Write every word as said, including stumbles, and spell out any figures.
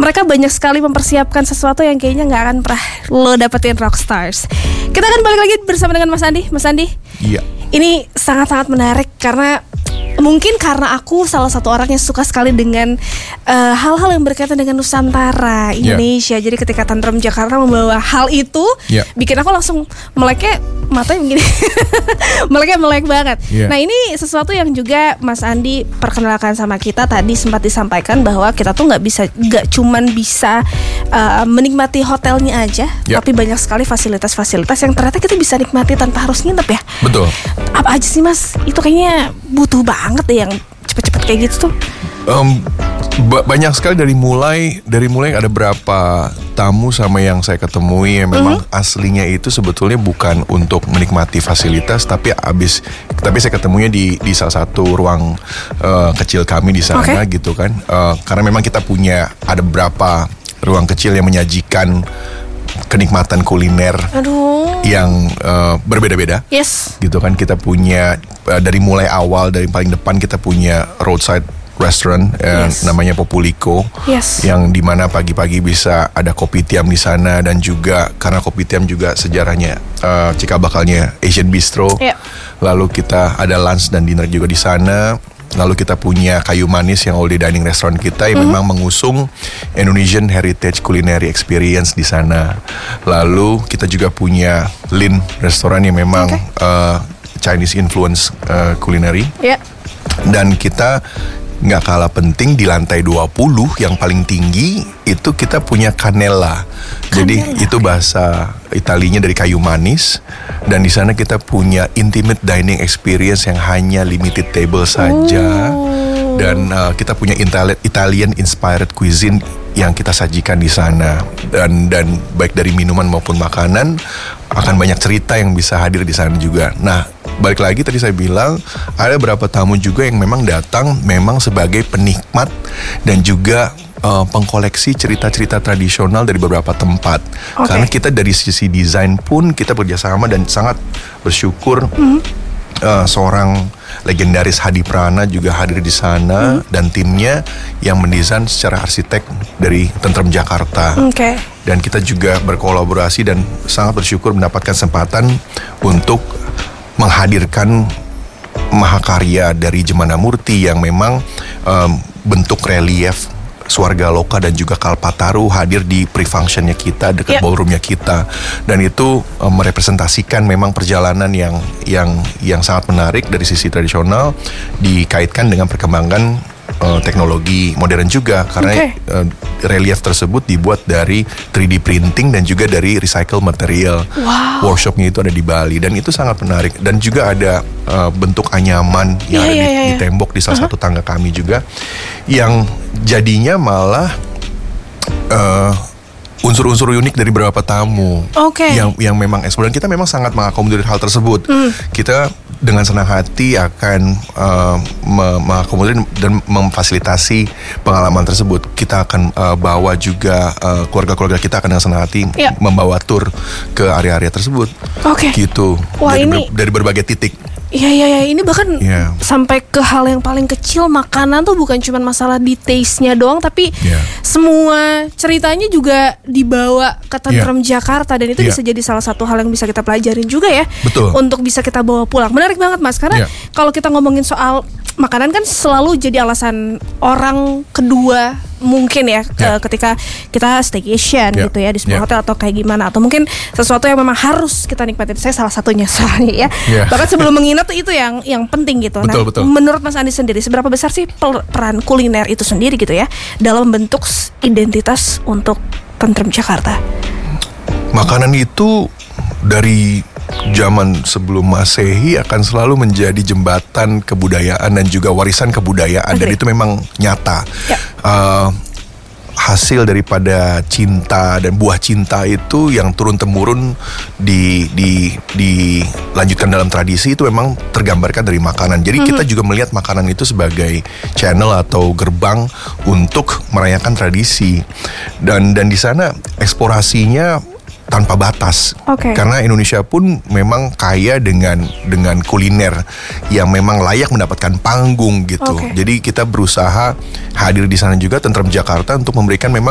mereka banyak sekali mempersiapkan sesuatu yang kayaknya nggak akan pernah lo dapetin Rockstars. Kita akan balik lagi bersama dengan Mas Andi. Mas Andi, iya. Ini sangat-sangat menarik karena mungkin karena aku salah satu orang yang suka sekali dengan uh, hal-hal yang berkaitan dengan Nusantara, Indonesia. Yeah. Jadi ketika Tantrum Jakarta membawa hal itu, yeah. bikin aku langsung meleknya matanya begini, meleknya melek banget. Yeah. Nah ini sesuatu yang juga Mas Andi perkenalkan sama kita tadi, sempat disampaikan bahwa kita tuh nggak bisa, nggak cuman bisa uh, menikmati hotelnya aja, yeah. tapi banyak sekali fasilitas-fasilitas yang ternyata kita bisa nikmati tanpa harus nginep ya. Betul. Apa aja sih Mas? Itu kayaknya butuh banget deh yang cepet-cepet kayak gitu tuh. Um, ba- banyak sekali dari mulai dari mulai ada berapa tamu sama yang saya ketemui yang memang mm-hmm. aslinya itu sebetulnya bukan untuk menikmati fasilitas, tapi abis tapi saya ketemunya di di salah satu ruang uh, kecil kami di sana, okay. gitu kan. Uh, karena memang kita punya ada beberapa ruang kecil yang menyajikan kenikmatan kuliner Aduh. yang uh, berbeda-beda, yes. gitu kan. Kita punya uh, dari mulai awal, dari paling depan kita punya roadside restaurant uh, yes. namanya Populico, yes. yang dimana pagi-pagi bisa ada kopi tiam di sana, dan juga karena kopi tiam juga sejarahnya uh, cikal bakalnya Asian Bistro, yeah. lalu kita ada lunch dan dinner juga di sana. Lalu kita punya Kayu Manis yang all day dining restaurant kita yang mm-hmm. memang mengusung Indonesian Heritage Culinary Experience di sana. Lalu kita juga punya Lin restoran yang memang okay. uh, Chinese influence uh, culinary. Yeah. Dan kita nggak kalah penting di lantai dua puluh yang paling tinggi itu kita punya Cannella. Jadi Cannella. Itu bahasa Italinya dari kayu manis, dan di sana kita punya intimate dining experience yang hanya limited table saja. Oh. Dan uh, kita punya Italian inspired cuisine yang kita sajikan di sana, dan dan baik dari minuman maupun makanan akan banyak cerita yang bisa hadir di sana juga. Nah, balik lagi tadi saya bilang ada beberapa tamu juga yang memang datang memang sebagai penikmat dan juga uh, pengkoleksi cerita-cerita tradisional dari beberapa tempat. Okay. Karena kita dari sisi desain pun kita bekerjasama dan sangat bersyukur. Mm-hmm. Uh, seorang legendaris Hadi Prana juga hadir di sana, hmm. dan timnya yang mendesain secara arsitek dari Tantrum Jakarta. Okay. Dan kita juga berkolaborasi dan sangat bersyukur mendapatkan kesempatan untuk menghadirkan mahakarya dari Jemana Murti yang memang um, bentuk relief Swarga Loka dan juga Kalpataru hadir di pre-functionnya kita, dekat yep. ballroomnya kita, dan itu um, merepresentasikan memang perjalanan yang yang yang sangat menarik dari sisi tradisional dikaitkan dengan perkembangan uh, teknologi modern juga, karena okay. uh, relief tersebut dibuat dari three D printing dan juga dari recycle material. Wow. Workshopnya itu ada di Bali dan itu sangat menarik, dan juga ada uh, bentuk anyaman yang yeah, ada di, yeah, yeah. di tembok di salah uh-huh. satu tangga kami juga, yang jadinya malah uh, unsur-unsur unik dari beberapa tamu okay. yang yang memang eksplor, dan kita memang sangat mengakomodir hal tersebut. Mm. Kita dengan senang hati akan uh, mengakomodir dan memfasilitasi pengalaman tersebut. Kita akan uh, bawa juga uh, keluarga-keluarga kita akan dengan senang hati yeah. membawa tur ke area-area tersebut. Oke. Okay. Gitu. Wah, dari, ini... ber, dari berbagai titik. Iya, iya, iya. Ini bahkan yeah. sampai ke hal yang paling kecil, makanan tuh bukan cuma masalah di taste-nya doang, tapi yeah. semua ceritanya juga dibawa ke Tantrum yeah. Jakarta, dan itu yeah. bisa jadi salah satu hal yang bisa kita pelajarin juga ya. Betul. Untuk bisa kita bawa pulang. Menarik banget Mas, karena yeah. kalau kita ngomongin soal makanan kan selalu jadi alasan orang kedua mungkin ya yeah. ketika kita staycation yeah. gitu ya di sebuah yeah. hotel atau kayak gimana, atau mungkin sesuatu yang memang harus kita nikmatin. Saya salah satunya soalnya ya. Yeah. Bahkan sebelum menginap tuh itu yang yang penting gitu. Betul, nah, betul. Menurut Mas Andi sendiri, seberapa besar sih peran kuliner itu sendiri gitu ya dalam bentuk identitas untuk Tantrum Jakarta? Makanan itu dari zaman sebelum Masehi akan selalu menjadi jembatan kebudayaan dan juga warisan kebudayaan. Okay. Dan itu memang nyata. Yeah. Uh, hasil daripada cinta dan buah cinta itu yang turun temurun di di dilanjutkan dalam tradisi itu memang tergambarkan dari makanan. Jadi mm-hmm. kita juga melihat makanan itu sebagai channel atau gerbang untuk merayakan tradisi, dan dan di sana eksplorasinya tanpa batas. Okay. Karena Indonesia pun memang kaya dengan dengan kuliner yang memang layak mendapatkan panggung gitu. Okay. Jadi kita berusaha hadir di sana juga Tantrum Jakarta untuk memberikan memang